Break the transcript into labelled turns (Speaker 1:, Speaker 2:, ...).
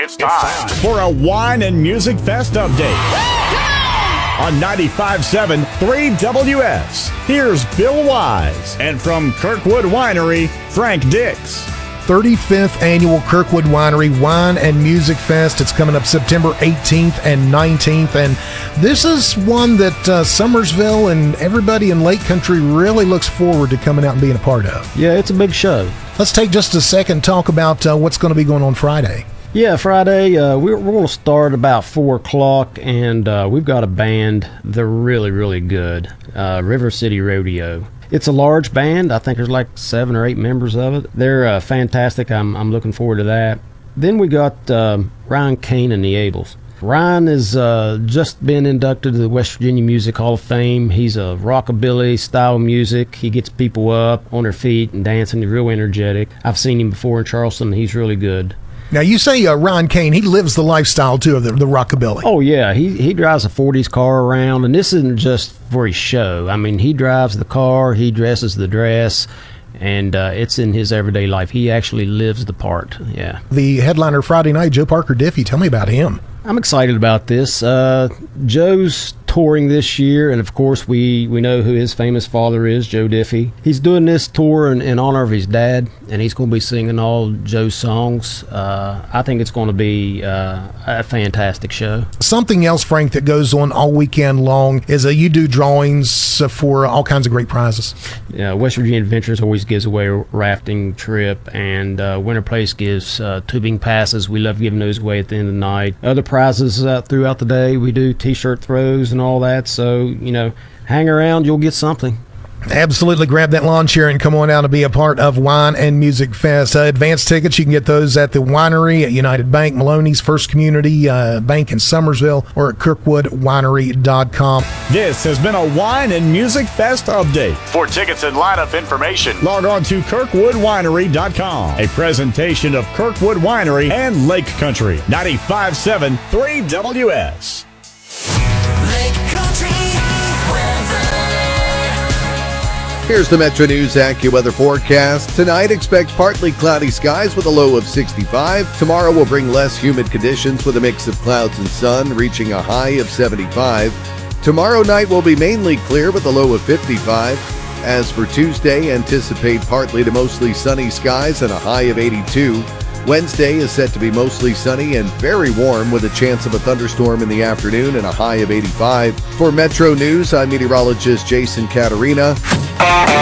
Speaker 1: It's time
Speaker 2: for a Wine and Music Fest update on 95.7 3WS. Here's Bill Wise, and from Kirkwood Winery, Frank Dix.
Speaker 3: 35th Annual Kirkwood Winery Wine and Music Fest. It's coming up September 18th and 19th, and this is one that Summersville and everybody in Lake Country really looks forward to coming out and being a part of.
Speaker 4: Yeah, it's a big show.
Speaker 3: Let's take just a second and talk about what's going to be going on Friday.
Speaker 4: Yeah, Friday, we're going to start about 4 o'clock, and we've got a band. They're really, really good. River City Rodeo. It's a large band. I think there's like 7 or 8 members of it. They're fantastic. I'm looking forward to that. Then we got Ryan Kane and the Ables. Ryan has just been inducted to the West Virginia Music Hall of Fame. He's a rockabilly style music. He gets people up on their feet and dancing. He's real energetic. I've seen him before in Charleston. He's really good.
Speaker 3: Now, you say Ryan Kane, he lives the lifestyle, too, of the rockabilly.
Speaker 4: Oh, yeah. He drives a 40s car around, and this isn't just for his show. I mean, he drives the car, he dresses the dress, and it's in his everyday life. He actually lives the part, yeah.
Speaker 3: The headliner Friday night, Joe Parker Diffie, tell me about him.
Speaker 4: I'm excited about this. Joe's touring this year, and of course we know who his famous father is, Joe Diffie. He's doing this tour in honor of his dad, and he's going to be singing all Joe's songs. I think it's going to be a fantastic show.
Speaker 3: Something else, Frank, that goes on all weekend long is you do drawings for all kinds of great prizes.
Speaker 4: Yeah, West Virginia Adventures always gives away a rafting trip, and Winter Place gives tubing passes. We love giving those away at the end of the night. Other prizes throughout the day. We do t-shirt throws and all that, so hang around, you'll get something.
Speaker 3: Absolutely. Grab that lawn chair and come on out and be a part of Wine and Music Fest. Advanced tickets, you can get those at the winery, at United Bank, Maloney's, First Community Bank in Summersville, or at kirkwoodwinery.com.
Speaker 2: This has been a Wine and Music Fest update.
Speaker 1: For tickets and lineup information,
Speaker 2: log on to kirkwoodwinery.com. A presentation of Kirkwood Winery and Lake Country. 95.7 3WS.
Speaker 5: Lake Country weather.
Speaker 6: Here's the Metro News AccuWeather forecast. Tonight, expect partly cloudy skies with a low of 65. Tomorrow will bring less humid conditions with a mix of clouds and sun, reaching a high of 75. Tomorrow night will be mainly clear with a low of 55. As for Tuesday, anticipate partly to mostly sunny skies and a high of 82. Wednesday is set to be mostly sunny and very warm with a chance of a thunderstorm in the afternoon and a high of 85. For Metro News, I'm meteorologist Jason Caterina.